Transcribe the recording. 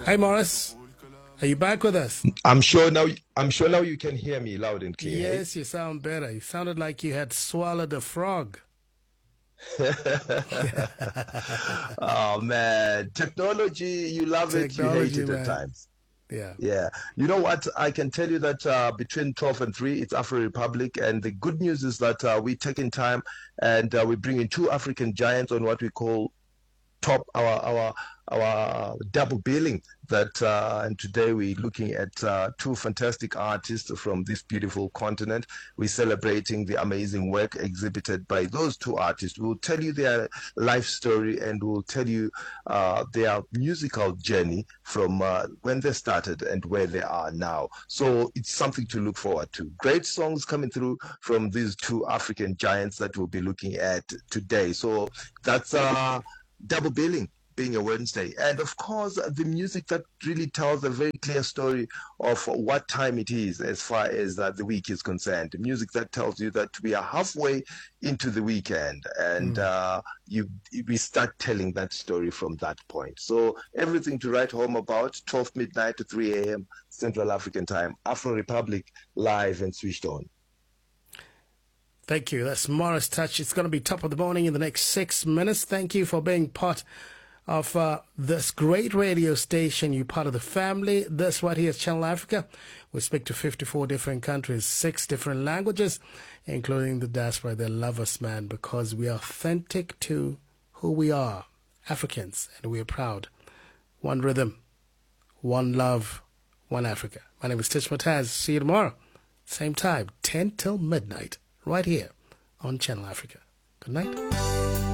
Hi, Morris. Are you back with us? I'm sure now. I'm sure now you can hear me loud and clear. Yes, you sound better. You sounded like you had swallowed a frog. Hey? Oh man, technology, you love it, you hate Technology, it at man. times. Yeah. Yeah. You know what? I can tell you that between 12 and 3, it's Afro Republic. And the good news is that we're taking time and we're bringing two African giants on what we call top our double billing that and today we're looking at two fantastic artists from this beautiful continent. We're celebrating the amazing work exhibited by those two artists. We'll tell you their life story and we'll tell you their musical journey from when they started and where they are now. So it's something to look forward to. Great songs coming through from these two African giants that we'll be looking at today. So that's double billing being a Wednesday. And of course, the music that really tells a very clear story of what time it is as far as the week is concerned. The music that tells you that we are halfway into the weekend and we start telling that story from that point. So everything to write home about, 12 midnight to 3 a.m. Central African time. Afro Republic live and switched on. Thank you. That's Morris Touch. It's going to be top of the morning in the next 6 minutes. Thank you for being part of this great radio station. You're part of the family. This right here is Channel Africa. We speak to 54 different countries, 6 different languages, including the diaspora. They love us, man, because we are authentic to who we are, Africans, and we are proud. One rhythm, one love, one Africa. My name is Tish Mataz. See you tomorrow. Same time, 10 till midnight. Right here on Channel Africa. Good night.